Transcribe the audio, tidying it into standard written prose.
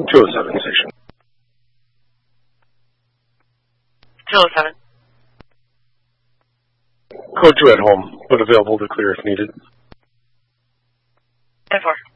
207 station. 207. Code 2 at home, but available to clear if needed. 10-4.